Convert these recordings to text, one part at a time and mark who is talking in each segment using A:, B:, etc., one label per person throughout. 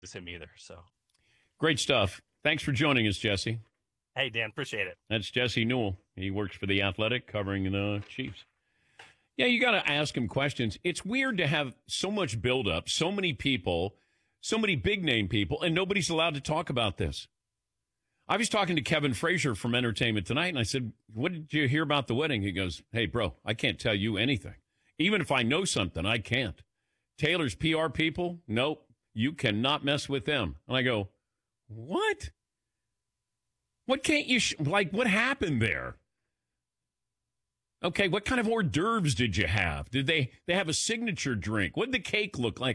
A: him either. So
B: Great stuff. Thanks for joining us, Jesse.
A: hey, Dan, appreciate it.
B: That's Jesse Newell. He works for The Athletic, covering the Chiefs. Yeah, you got to ask him questions. It's weird to have so much buildup, so many people, so many big-name people, and nobody's allowed to talk about this. I was talking to Kevin Frazier from Entertainment Tonight, and I said, what did you hear about the wedding? He goes, hey, bro, I can't tell you anything. Even if I know something, I can't. Taylor's PR people, nope, you cannot mess with them. And I go, what? What can't you, what happened there? Okay, what kind of hors d'oeuvres did you have? Did they have a signature drink? What did the cake look like?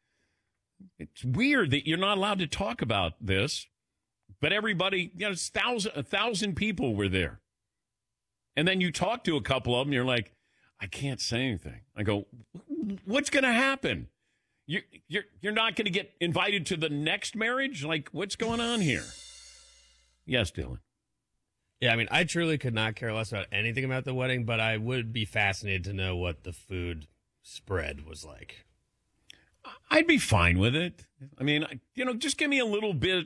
B: It's weird that you're not allowed to talk about this, but everybody, it's 1,000 people were there. And then you talk to a couple of them, you're like, I can't say anything. I go, what's going to happen? You're not going to get invited to the next marriage? Like, what's going on here? Yes, Dylan.
C: Yeah, I mean, I truly could not care less about anything about the wedding, but I would be fascinated to know what the food spread was like.
B: I'd be fine with it. I mean, just give me a little bit,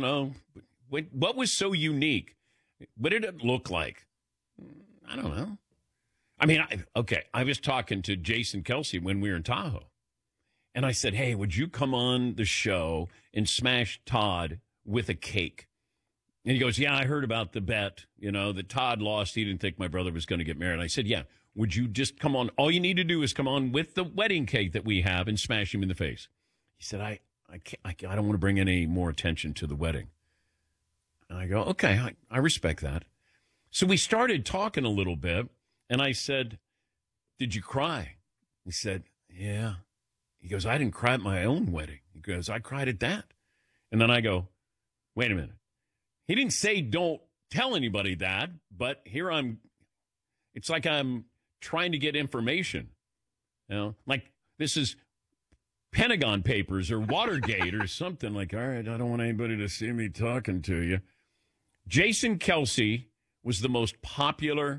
B: what was so unique? What did it look like? I don't know. I mean, I was talking to Jason Kelsey when we were in Tahoe, and I said, hey, would you come on the show and smash Todd with a cake? And he goes, yeah, I heard about the bet, that Todd lost. He didn't think my brother was going to get married. I said, yeah, would you just come on? All you need to do is come on with the wedding cake that we have and smash him in the face. He said, I don't want to bring any more attention to the wedding. And I go, okay, I respect that. So we started talking a little bit, and I said, did you cry? He said, yeah. He goes, I didn't cry at my own wedding. He goes, I cried at that. And then I go, wait a minute. He didn't say don't tell anybody that, but here it's like I'm trying to get information. Like this is Pentagon Papers or Watergate or something. Like, all right, I don't want anybody to see me talking to you. Jason Kelsey was the most popular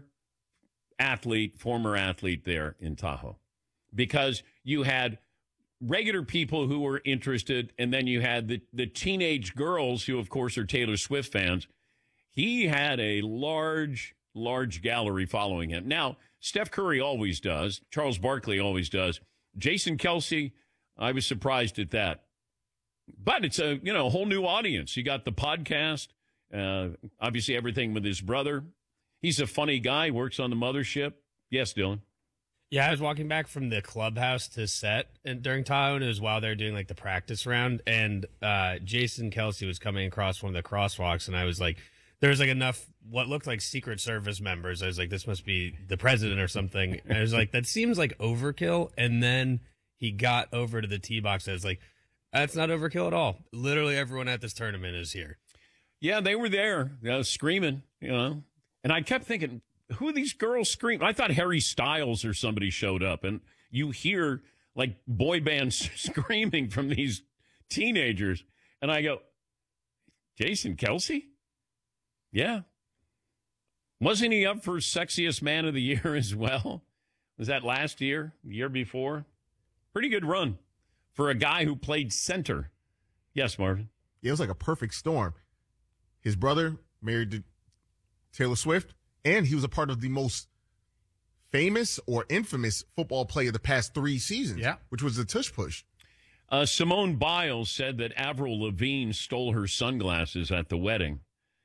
B: former athlete there in Tahoe, because you had regular people who were interested, and then you had the teenage girls who, of course, are Taylor Swift fans. He had a large gallery following him. Now, Steph Curry always does. Charles Barkley always does. Jason Kelsey, I was surprised at that. But it's a whole new audience. You got the podcast, obviously everything with his brother. He's a funny guy, works on the mothership. Yes, Dylan.
C: Yeah, I was walking back from the clubhouse to set during Tahoe, and it was while they were doing like the practice round, and Jason Kelsey was coming across one of the crosswalks, and I was like, there was like enough what looked like Secret Service members. I was like, this must be the president or something. And I was like, that seems like overkill. And then he got over to the tee box. I was like, that's not overkill at all. Literally everyone at this tournament is here.
B: Yeah, they were there, screaming, and I kept thinking, who are these girls screaming? I thought Harry Styles or somebody showed up, and you hear like boy bands screaming from these teenagers. And I go, Jason Kelsey? Yeah. Wasn't he up for Sexiest Man of the Year as well? Was that last year, the year before? Pretty good run for a guy who played center. Yes, Marvin.
D: Yeah, it was like a perfect storm. His brother married to Taylor Swift, and he was a part of the most famous or infamous football play of the past 3 seasons, which was the Tush Push.
B: Simone Biles said that Avril Lavigne stole her sunglasses at the wedding.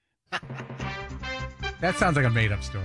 E: That sounds like a made-up story.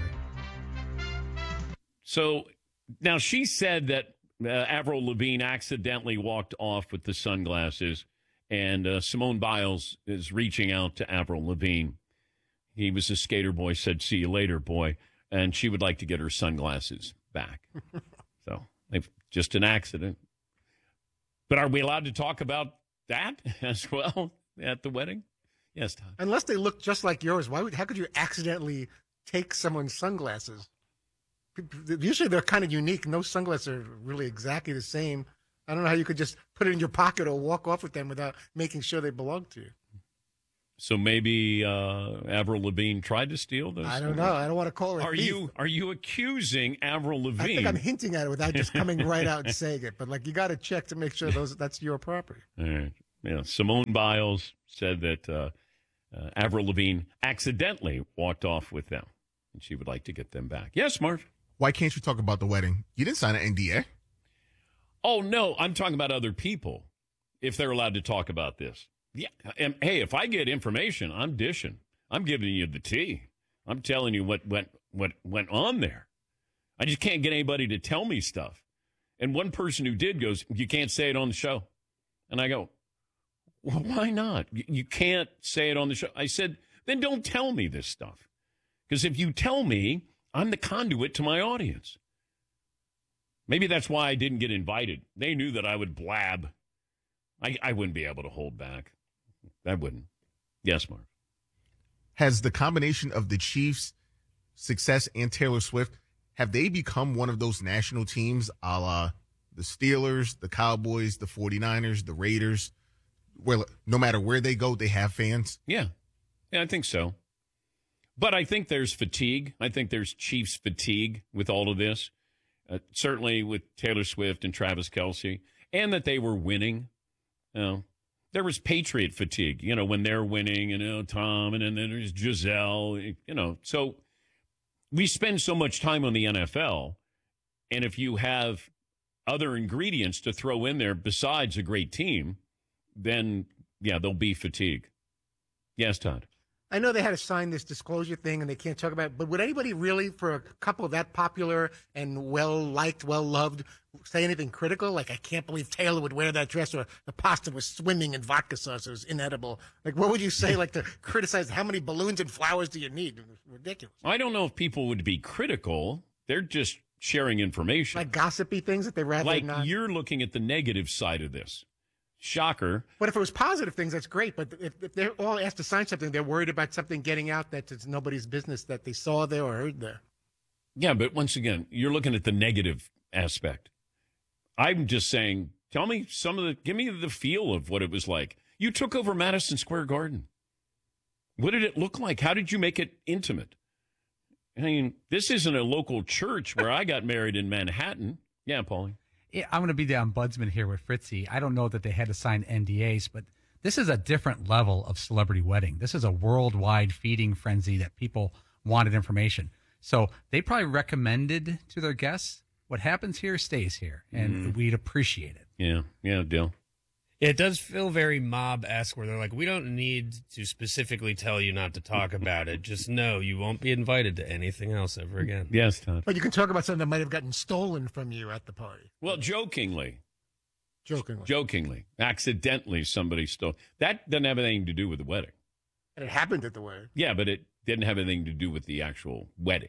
B: So now she said that Avril Lavigne accidentally walked off with the sunglasses, and Simone Biles is reaching out to Avril Lavigne. He was a skater boy, said, see you later, boy. And she would like to get her sunglasses back. So just an accident. But are we allowed to talk about that as well at the wedding? Yes, Todd.
F: Unless they look just like yours, how could you accidentally take someone's sunglasses? Usually they're kind of unique. No sunglasses are really exactly the same. I don't know how you could just put it in your pocket or walk off with them without making sure they belong to you.
B: So maybe Avril Lavigne tried to steal those?
F: I don't know. I don't want to call her a thief.
B: Are you accusing Avril Lavigne?
F: I think I'm hinting at it without just coming right out and saying it. But you got to check to make sure that's your property.
B: All right. Yeah, Simone Biles said that Avril Lavigne accidentally walked off with them, and she would like to get them back. Yes, Marv?
D: Why can't you talk about the wedding? You didn't sign an NDA.
B: Oh, no, I'm talking about other people, if they're allowed to talk about this. Yeah, and hey, if I get information, I'm dishing. I'm giving you the tea. I'm telling you what went on there. I just can't get anybody to tell me stuff. And one person who did goes, you can't say it on the show. And I go, well, why not? You can't say it on the show. I said, then don't tell me this stuff. Because if you tell me, I'm the conduit to my audience. Maybe that's why I didn't get invited. They knew that I would blab. I wouldn't be able to hold back. I wouldn't. Yes, Mark.
D: Has the combination of the Chiefs' success and Taylor Swift, have they become one of those national teams a la the Steelers, the Cowboys, the 49ers, the Raiders, where no matter where they go, they have fans?
B: Yeah, I think so. But I think there's fatigue. I think there's Chiefs fatigue with all of this, certainly with Taylor Swift and Travis Kelce, and that they were winning. There was Patriot fatigue, when they're winning, Tom, and then there's Giselle, So we spend so much time on the NFL, and if you have other ingredients to throw in there besides a great team, then, there'll be fatigue. Yes, Todd.
F: I know they had to sign this disclosure thing and they can't talk about it, but would anybody really, for a couple that popular and well-liked, well-loved, say anything critical? Like, I can't believe Taylor would wear that dress, or the pasta was swimming in vodka sauce. It was inedible. Like, what would you say, to criticize how many balloons and flowers do you need? It was ridiculous.
B: I don't know if people would be critical. They're just sharing information.
F: Like gossipy things that they rather not.
B: Like, you're looking at the negative side of this. Shocker.
F: But if it was positive things, that's great. But if they're all asked to sign something, they're worried about something getting out that it's nobody's business that they saw there or heard there.
B: Yeah, but once again, you're looking at the negative aspect. I'm just saying, give me the feel of what it was like. You took over Madison Square Garden. What did it look like? How did you make it intimate? I mean, this isn't a local church where I got married in Manhattan. Yeah, Paulie.
E: Yeah, I'm going to be the ombudsman here with Fritzy. I don't know that they had to sign NDAs, but this is a different level of celebrity wedding. This is a worldwide feeding frenzy that people wanted information. So they probably recommended to their guests, what happens here stays here, and we'd appreciate it.
B: Yeah, Dill.
C: It does feel very mob-esque where they're like, we don't need to specifically tell you not to talk about it. Just know you won't be invited to anything else ever again.
B: Yes, Todd.
F: But you can talk about something that might have gotten stolen from you at the party.
B: Well, jokingly, accidentally somebody stole. That doesn't have anything to do with the wedding.
F: And it happened at the wedding.
B: Yeah, but it didn't have anything to do with the actual wedding.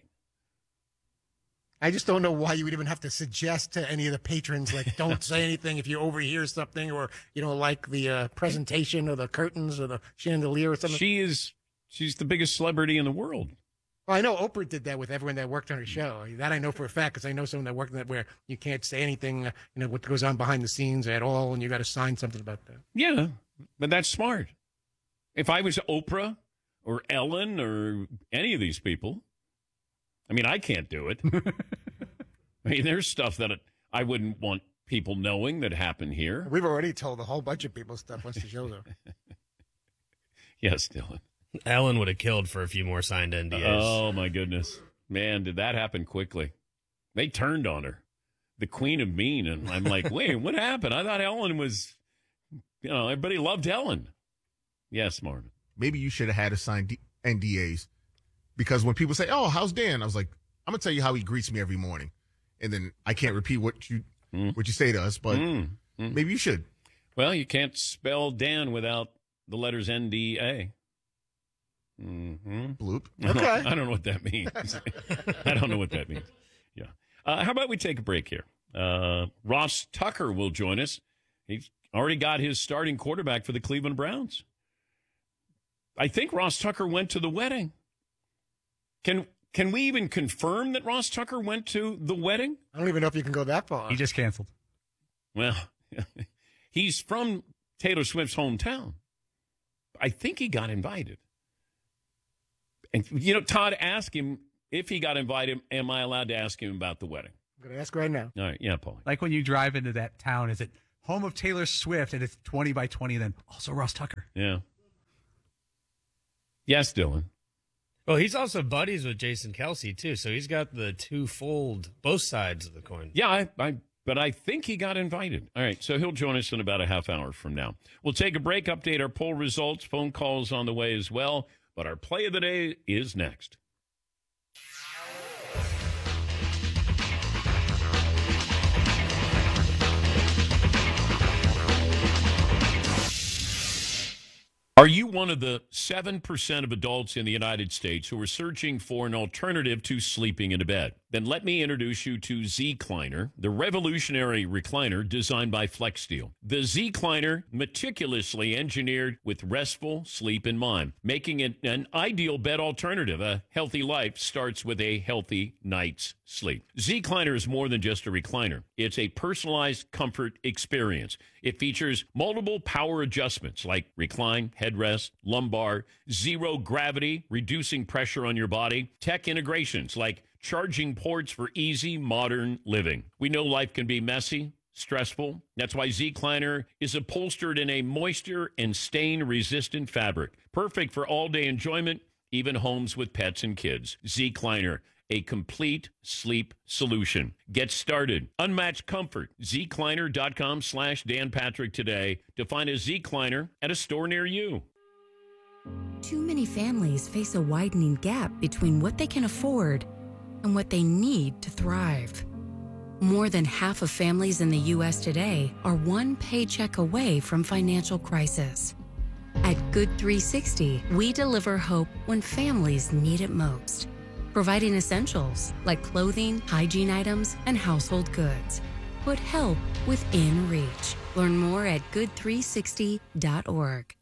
F: I just don't know why you would even have to suggest to any of the patrons, don't say anything if you overhear something, or you don't like the presentation or the curtains or the chandelier or something.
B: She's the biggest celebrity in the world.
F: Well, I know Oprah did that with everyone that worked on her show. That I know for a fact, because I know someone that worked on that where you can't say anything, what goes on behind the scenes at all, and you got to sign something about that.
B: Yeah, but that's smart. If I was Oprah or Ellen or any of these people, I mean, I can't do it. I mean, there's stuff that I wouldn't want people knowing that happened here.
F: We've already told a whole bunch of people stuff once the show's over.
B: Yes, Dylan.
C: Ellen would have killed for a few more signed NDAs.
B: Oh, my goodness. Man, did that happen quickly. They turned on her, the queen of mean. And I'm like, wait, what happened? I thought Ellen was, everybody loved Ellen. Yes, Marvin.
D: Maybe you should have had to sign NDAs. Because when people say, "Oh, how's Dan?" I was like, "I'm gonna tell you how he greets me every morning," and then I can't repeat what you say to us. But maybe you should.
B: Well, you can't spell Dan without the letters NDA.
D: Bloop.
F: Okay.
B: I don't know what that means. I don't know what that means. Yeah. How about we take a break here? Ross Tucker will join us. He's already got his starting quarterback for the Cleveland Browns. I think Ross Tucker went to the wedding. Can we even confirm that Ross Tucker went to the wedding?
F: I don't even know if you can go that far.
E: He just canceled.
B: Well, he's from Taylor Swift's hometown. I think he got invited. And, Todd asked him if he got invited, am I allowed to ask him about the wedding?
F: I'm going to ask right now.
B: All right. Yeah, Paul.
E: Like when you drive into that town, is it home of Taylor Swift, and it's 20 by 20, and then also Ross Tucker.
B: Yeah. Yes, Dylan.
C: Well, he's also buddies with Jason Kelsey, too, so he's got the twofold, both sides of the coin.
B: Yeah, but I think he got invited. All right, so he'll join us in about a half hour from now. We'll take a break, update our poll results, phone calls on the way as well, but our play of the day is next. Are you one of the 7% of adults in the United States who are searching for an alternative to sleeping in a bed? Then let me introduce you to Zecliner, the revolutionary recliner designed by FlexSteel. The Zecliner, meticulously engineered with restful sleep in mind, making it an ideal bed alternative. A healthy life starts with a healthy night's sleep. Zecliner is more than just a recliner. It's a personalized comfort experience. It features multiple power adjustments like recline, headrest, lumbar, zero gravity, reducing pressure on your body, tech integrations like charging ports for easy modern living. We know life can be messy, stressful. That's why Zecliner is upholstered in a moisture and stain-resistant fabric, perfect for all-day enjoyment, even homes with pets and kids. Zecliner, a complete sleep solution. Get started. Unmatched comfort. Zecliner.com/Dan Patrick today to find a Zecliner at a store near you.
G: Too many families face a widening gap between what they can afford and what they need to thrive. More than half of families in the U.S. today are one paycheck away from financial crisis. At Good 360, we deliver hope when families need it most, providing essentials like clothing, hygiene items, and household goods. Put help within reach. Learn more at good360.org.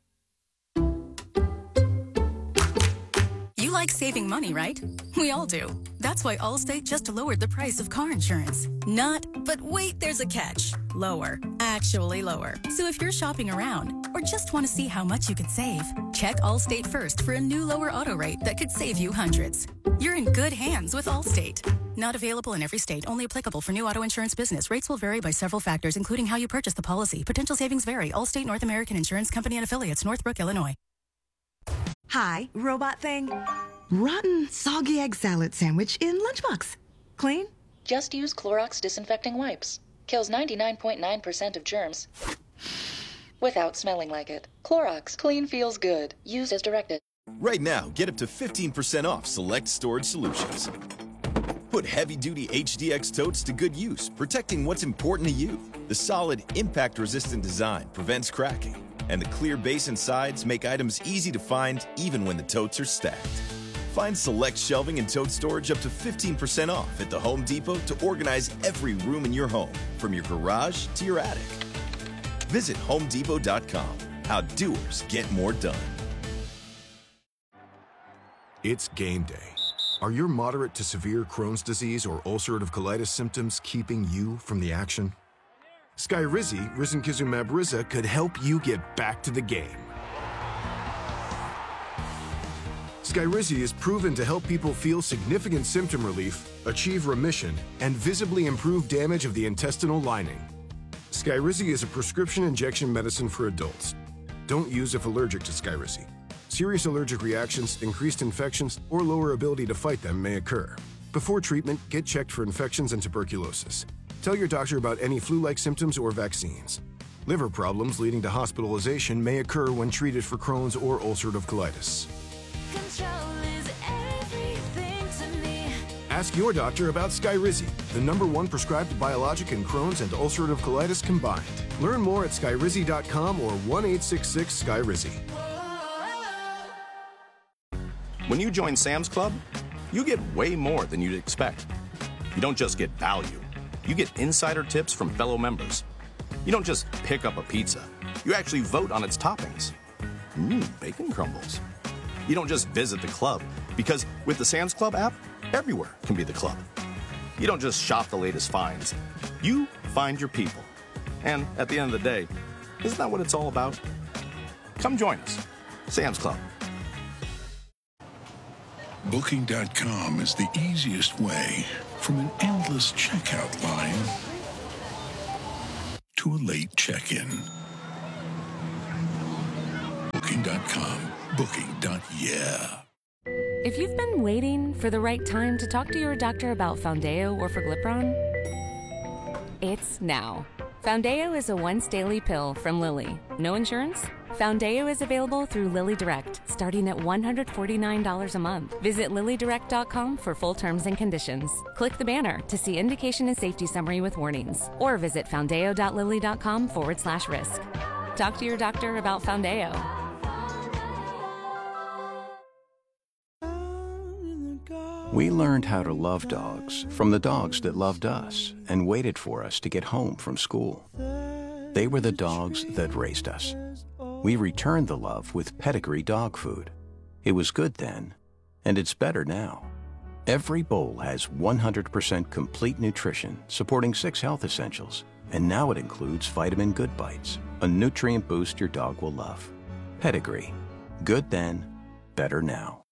H: You like saving money, right? We all do. That's why Allstate just lowered the price of car insurance. Not, but wait, there's a catch. Lower. Actually lower. So if you're shopping around or just want to see how much you could save, check Allstate first for a new lower auto rate that could save you hundreds. You're in good hands with Allstate. Not available in every state. Only applicable for new auto insurance business. Rates will vary by several factors, including how you purchase the policy. Potential savings vary. Allstate North American Insurance Company and Affiliates, Northbrook, Illinois.
I: Hi, robot thing. Rotten, soggy egg salad sandwich in lunchbox. Clean?
J: Just use Clorox disinfecting wipes. Kills 99.9% of germs without smelling like it. Clorox, clean feels good. Use as directed.
K: Right now, get up to 15% off select storage solutions. Put heavy-duty HDX totes to good use, protecting what's important to you. The solid, impact-resistant design prevents cracking, and the clear base and sides make items easy to find even when the totes are stacked. Find select shelving and tote storage up to 15% off at the Home Depot to organize every room in your home, from your garage to your attic. Visit HomeDepot.com. How doers get more done.
L: It's game day. Are your moderate to severe Crohn's disease or ulcerative colitis symptoms keeping you from the action? Skyrizi, risankizumab Riza, could help you get back to the game. Skyrizi is proven to help people feel significant symptom relief, achieve remission, and visibly improve damage of the intestinal lining. Skyrizi is a prescription injection medicine for adults. Don't use if allergic to Skyrizi. Serious allergic reactions, increased infections, or lower ability to fight them may occur. Before treatment, get checked for infections and tuberculosis. Tell your doctor about any flu-like symptoms or vaccines. Liver problems leading to hospitalization may occur when treated for Crohn's or ulcerative colitis. Ask your doctor about Skyrizi, the #1 prescribed biologic in Crohn's and ulcerative colitis combined. Learn more at skyrizi.com or 1-866-SKYRIZI.
M: When you join Sam's Club, you get way more than you'd expect. You don't just get value. You get insider tips from fellow members. You don't just pick up a pizza. You actually vote on its toppings. Bacon crumbles. You don't just visit the club, because with the Sam's Club app, everywhere can be the club. You don't just shop the latest finds. You find your people. And at the end of the day, isn't that what it's all about? Come join us. Sam's Club.
N: Booking.com is the easiest way from an endless checkout line to to a late check-in. Booking.com. Booking.yeah.
O: If you've been waiting for the right time to talk to your doctor about Foundeo or Forglipron, it's now. Foundeo is a once-daily pill from Lilly. No insurance? Foundeo is available through Lilly Direct, starting at $149 a month. Visit LillyDirect.com for full terms and conditions. Click the banner to see indication and safety summary with warnings, or visit foundeo.lilly.com/risk. Talk to your doctor about Foundeo.
M: We learned how to love dogs from the dogs that loved us and waited for us to get home from school. They were the dogs that raised us. We returned the love with Pedigree dog food. It was good then, and it's better now. Every bowl has 100% complete nutrition, supporting 6 health essentials, and now it includes Vitamin Good Bites, a nutrient boost your dog will love. Pedigree. Good then, better now.